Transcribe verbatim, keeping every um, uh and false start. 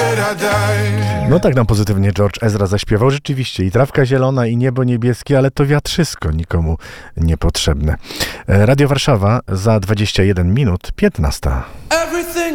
No tak nam pozytywnie George Ezra zaśpiewał. Rzeczywiście i trawka zielona, i niebo niebieskie, ale to wiatrzysko nikomu niepotrzebne. Radio Warszawa za dwadzieścia jeden minut, piętnasta.